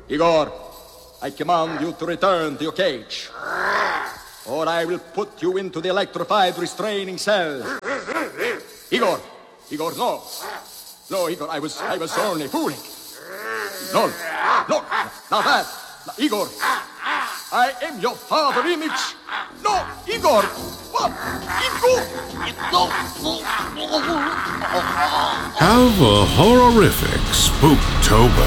Igor, I command you to return to your cage, or I will put you into the electrified restraining cell. Igor! Igor, no! No, Igor, I was only fooling. No, no, not that. Igor, I am your father image. No, Igor! What? Igor! Have a horrific Spooktober.